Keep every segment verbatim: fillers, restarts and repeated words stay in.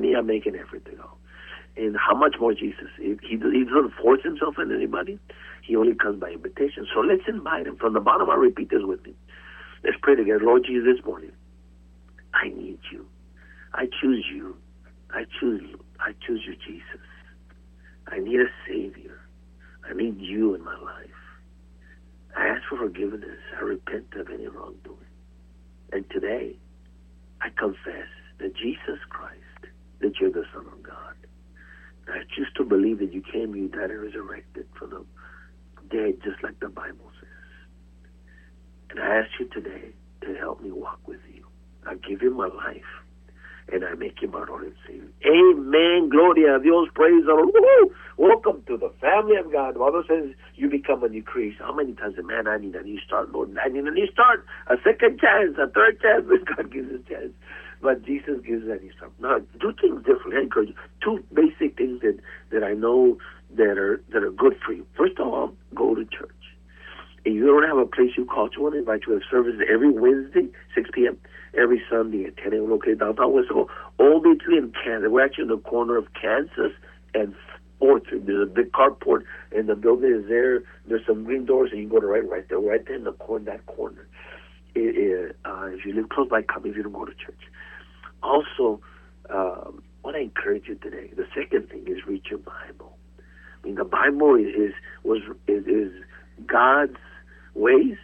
me, I make an effort to go. And how much more Jesus? If he, he doesn't force himself on anybody. He only comes by invitation. So let's invite him. From the bottom, I repeat this with me. Let's pray together. Lord Jesus, this morning, I need you. I choose you. I choose you. I choose you, Jesus. I need a Savior. I need you in my life. I ask for forgiveness. I repent of any wrongdoing. And today, I confess that Jesus Christ, that you're the Son of God. I choose to believe that you came, you died and resurrected from the dead, just like the Bible says. And I ask you today to help me walk with you. I give you my life, and I make you my Lord and Savior. Amen. Gloria a Dios. Praise the Lord. Woo! Welcome to the family of God. The Bible says you become a new creation. How many times, man, I need a new start, Lord. I need a new start, a second chance, a third chance, but God gives us a chance. But Jesus gives that new start. Now, do things differently. I encourage you. Two basic things that, that I know that are that are good for you. First of all, go to church. If you don't have a place you call to, I want to invite you to have services every Wednesday, six p.m., every Sunday at ten a.m. located downtown Westfield, all between Kansas. We're actually in the corner of Kansas and fourth Street. There's a big carport, and the building is there. There's some green doors, and you can go to right, right there, right there in the corner, that corner. It, it, uh, if you live close by, come if you don't go to church. Also, um, I want to encourage you today. The second thing is read your Bible. I mean, the Bible is is was is, is God's ways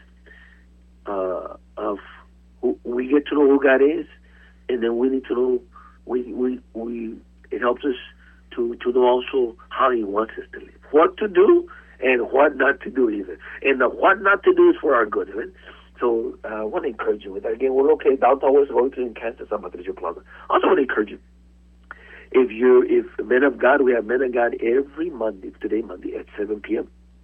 uh, of who, we get to know who God is, and then we need to know we we we it helps us to to know also how He wants us to live, what to do and what not to do either. And the what not to do is for our good, right? So uh, I want to encourage you with that. Again, we're located downtown West, going to in Kansas, San Patricio Plaza. Also want to encourage you. If you, if men of God, we have men of God every Monday, today Monday at seven p.m.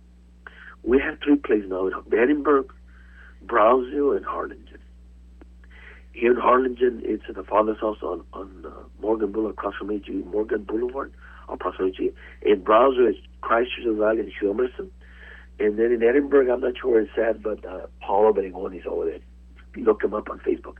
We have three places now in Edinburgh, Brownsville, and Harlingen. Here in Harlingen, it's at the Father's House on, on uh, Morgan Boulevard, across from A G Morgan Boulevard, across from A G. In Brownsville, it's Christ Church Valley and Hugh Emerson. And then in Edinburgh, I'm not sure where it's at, but uh, Paul Oberigoni's over there. Look him up on Facebook.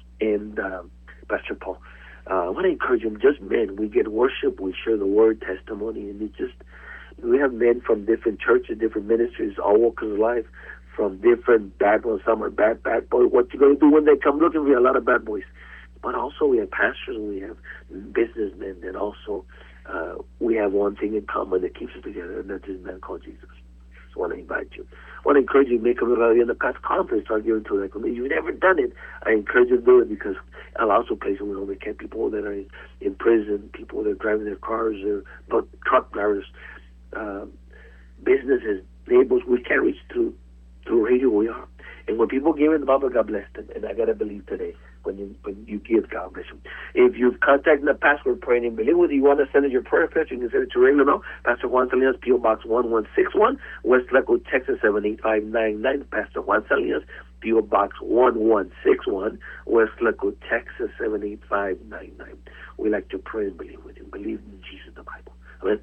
And uh, Pastor Paul. Uh, I want to encourage them, just men. We get worship, we share the word, testimony, and it just, we have men from different churches, different ministries, all walks of life, from different backgrounds. Some are bad, bad boys. What you going to do when they come looking for you? A lot of bad boys. But also we have pastors, we have businessmen, and also uh, we have one thing in common that keeps us together, and that's this man called Jesus. So I want to invite you. I want to encourage you to make a little in the past conference, start giving to like, if you've never done it, I encourage you to do it because I'll also place we know they can people that are in, in prison, people that are driving their cars, or but truck drivers, uh, businesses, neighbors. We can reach through through radio. We are, and when people give in the Bible, God bless them. And I gotta believe today when you when you give, God bless them. If you've contacted the pastor, praying and believe with you, you want to send us your prayer request, you can send it to regular now. Pastor Juan Salinas, P O Box one one six one, West Lakewood, Texas seven eight five nine nine. Pastor Juan Salinas, P O Box one one six one, West Lakewood, Texas seven eight five nine nine. We like to pray and believe with you. Believe in Jesus, the Bible. Amen.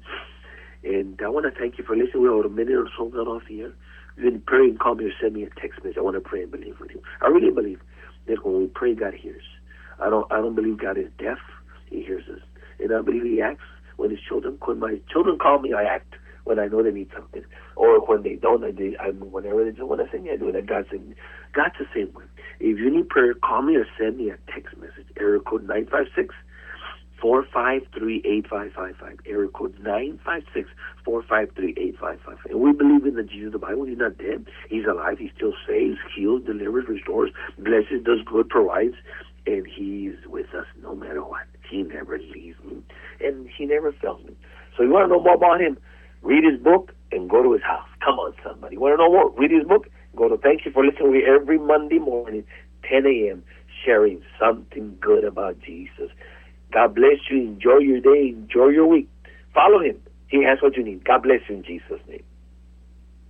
And I want to thank you for listening. We're about a minute or so gone off the air. You can pray and call me or send me a text message. I want to pray and believe with you. I really believe that when we pray, God hears. I don't I don't believe God is deaf. He hears us. And I believe He acts when His children, when my children call me, I act when I know they need something. Or when they don't, I do, I, whenever they just want to sing, I do it. And God's, God's the same way. If you need prayer, call me or send me a text message. Area code nine five six, four five three, eight five five five. Area code nine five six, four five three, eight five five five. And we believe in the Jesus of the Bible. He's not dead. He's alive. He still saves, heals, delivers, restores, blesses, does good, provides. And He's with us no matter what. He never leaves me. And He never fails me. So you want to know more about Him? Read His book and go to His house. Come on, somebody. You want to know more? Read His book. Go to, thank you for listening to me every Monday morning, ten a.m., sharing something good about Jesus. God bless you. Enjoy your day. Enjoy your week. Follow Him. He has what you need. God bless you in Jesus' name.